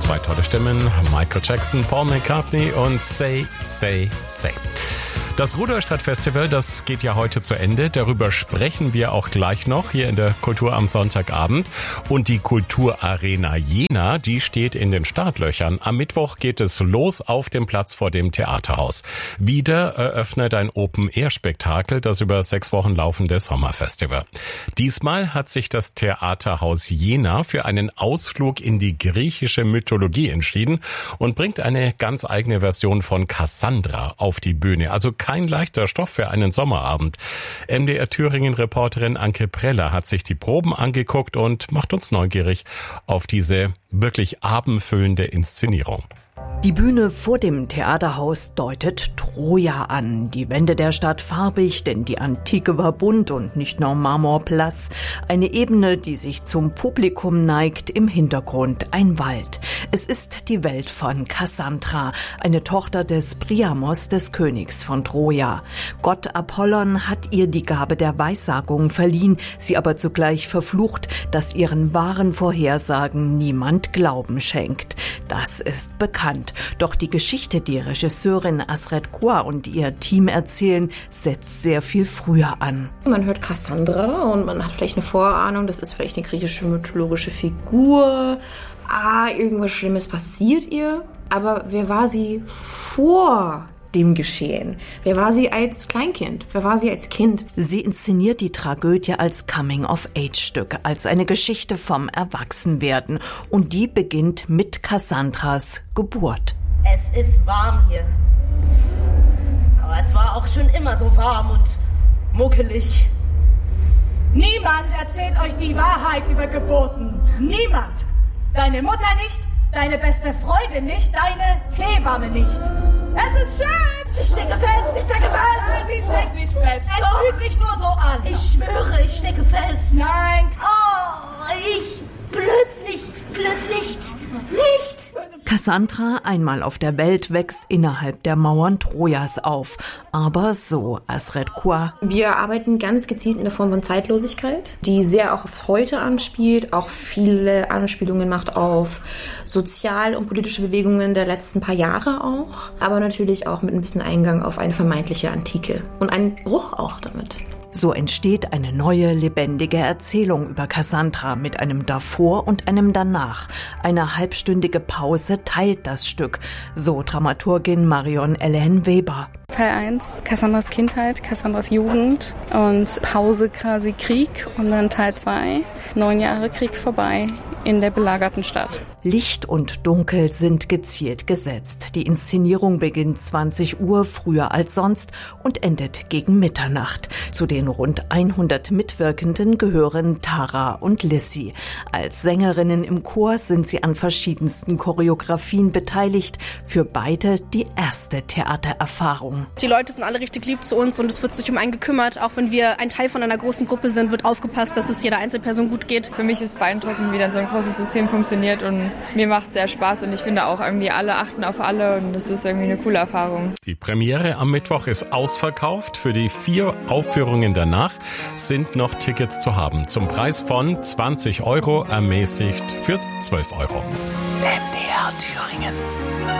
Zwei tolle Stimmen, Michael Jackson, Paul McCartney und Say, Say, Say. Das Rudolstadt-Festival, das geht ja heute zu Ende. Darüber sprechen wir auch gleich noch hier in der Kultur am Sonntagabend. Und die Kulturarena Jena, die steht in den Startlöchern. Am Mittwoch geht es los auf dem Platz vor dem Theaterhaus. Wieder eröffnet ein Open-Air-Spektakel, das über 6 Wochen laufende Sommerfestival. Diesmal hat sich das Theaterhaus Jena für einen Ausflug in die griechische Mythologie entschieden und bringt eine ganz eigene Version von Cassandra auf die Bühne. Also kein leichter Stoff für einen Sommerabend. MDR Thüringen-Reporterin Anke Preller hat sich die Proben angeguckt und macht uns neugierig auf diese wirklich abendfüllende Inszenierung. Die Bühne vor dem Theaterhaus deutet Troja an. Die Wände der Stadt farbig, denn die Antike war bunt und nicht nur Marmorblass. Eine Ebene, die sich zum Publikum neigt, im Hintergrund ein Wald. Es ist die Welt von Cassandra, eine Tochter des Priamos, des Königs von Troja. Gott Apollon hat ihr die Gabe der Weissagung verliehen, sie aber zugleich verflucht, dass ihren wahren Vorhersagen niemand Glauben schenkt. Das ist bekannt. Doch die Geschichte, die Regisseurin Asred Kua und ihr Team erzählen, setzt sehr viel früher an. Man hört Cassandra und man hat vielleicht eine Vorahnung, das ist vielleicht eine griechische mythologische Figur. Irgendwas Schlimmes passiert ihr. Aber wer war sie vor dem Geschehen? Wer war sie als Kleinkind? Wer war sie als Kind? Sie inszeniert die Tragödie als Coming-of-Age-Stück, als eine Geschichte vom Erwachsenwerden. Und die beginnt mit Cassandras Geburt. Es ist warm hier. Aber es war auch schon immer so warm und muckelig. Niemand erzählt euch die Wahrheit über Geburten. Niemand. Deine Mutter nicht, deine beste Freundin nicht, deine Hebamme nicht. Es ist schön! Ich stecke fest, ich stecke fest! Nein, sie steckt nicht fest. Es fühlt sich nur so an. Ich schwöre, ich stecke fest. Nein. Plötzlich Licht. Cassandra, einmal auf der Welt, wächst innerhalb der Mauern Trojas auf. Aber so Asred Kua. Wir arbeiten ganz gezielt in der Form von Zeitlosigkeit, die sehr auch aufs Heute anspielt, auch viele Anspielungen macht auf sozial- und politische Bewegungen der letzten paar Jahre auch, aber natürlich auch mit ein bisschen Eingang auf eine vermeintliche Antike und einen Bruch auch damit. So entsteht eine neue, lebendige Erzählung über Cassandra mit einem Davor und einem Danach. Eine halbstündige Pause teilt das Stück, so Dramaturgin Marion Ellen Weber. Teil 1, Cassandras Kindheit, Cassandras Jugend und Pause quasi Krieg und dann Teil 2, 9 Jahre Krieg vorbei in der belagerten Stadt. Licht und Dunkel sind gezielt gesetzt. Die Inszenierung beginnt 20 Uhr, früher als sonst und endet gegen Mitternacht. Zu den rund 100 Mitwirkenden gehören Tara und Lissy. Als Sängerinnen im Chor sind sie an verschiedensten Choreografien beteiligt. Für beide die erste Theatererfahrung. Die Leute sind alle richtig lieb zu uns und es wird sich um einen gekümmert. Auch wenn wir ein Teil von einer großen Gruppe sind, wird aufgepasst, dass es jeder Einzelperson gut geht. Für mich ist es beeindruckend, wie dann so ein großes System funktioniert und mir macht es sehr Spaß und ich finde auch irgendwie alle achten auf alle und das ist irgendwie eine coole Erfahrung. Die Premiere am Mittwoch ist ausverkauft. Für die 4 Aufführungen danach sind noch Tickets zu haben. Zum Preis von 20 €, ermäßigt für 12 €. MDR Thüringen.